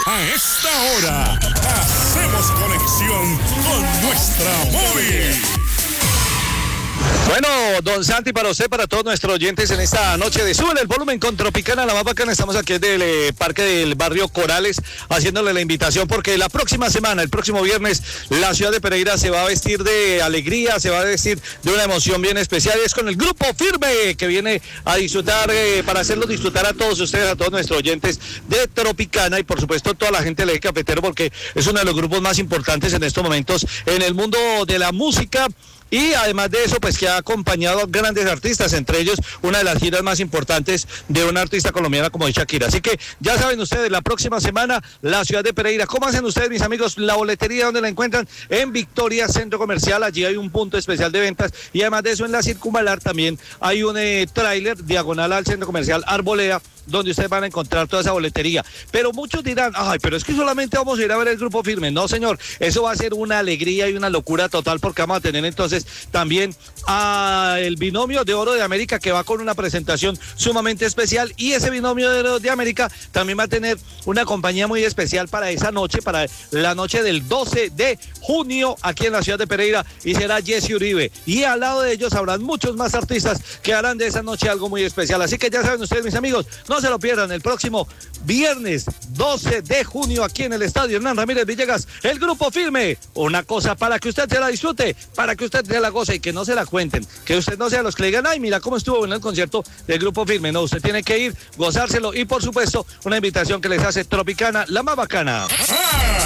A esta hora, hacemos conexión con nuestra móvil. Bueno, don Santi, para usted, para todos nuestros oyentes en esta noche de Súbele el Volumen con Tropicana, la más bacana. Estamos aquí del Parque del Barrio Corales, haciéndole la invitación porque la próxima semana, el próximo viernes, la ciudad de Pereira se va a vestir de alegría, se va a vestir de una emoción bien especial. Es con el Grupo Firme, que viene a disfrutar, para hacerlos disfrutar a todos ustedes, a todos nuestros oyentes de Tropicana y por supuesto toda la gente del Eje Cafetero, porque es uno de los grupos más importantes en estos momentos en el mundo de la música. Y además de eso, pues que ha acompañado a grandes artistas, entre ellos una de las giras más importantes de una artista colombiana como es Shakira. Así que ya saben ustedes, la próxima semana, la ciudad de Pereira. ¿Cómo hacen ustedes, mis amigos? La boletería, ¿dónde la encuentran? En Victoria Centro Comercial. Allí hay un punto especial de ventas. Y además de eso, en la Circunvalar también hay un tráiler diagonal al Centro Comercial Arboleda, donde ustedes van a encontrar toda esa boletería. Pero muchos dirán, ay, pero es que solamente vamos a ir a ver el Grupo Firme. No, señor, eso va a ser una alegría y una locura total, porque vamos a tener entonces también a el Binomio de Oro de América, que va con una presentación sumamente especial, y ese Binomio de Oro de América también va a tener una compañía muy especial para esa noche, para la noche del 12 de junio aquí en la ciudad de Pereira, y será Jesse Uribe, y al lado de ellos habrán muchos más artistas que harán de esa noche algo muy especial. Así que ya saben ustedes, mis amigos, no se lo pierdan el próximo viernes 12 de junio aquí en el Estadio Hernán Ramírez Villegas, el Grupo Firme. Una cosa para que usted se la disfrute, para que usted se la goce y que no se la cuenten, que usted no sea los que le digan, ay, mira cómo estuvo en el concierto del Grupo Firme. No, usted tiene que ir, gozárselo, y por supuesto una invitación que les hace Tropicana, la más bacana.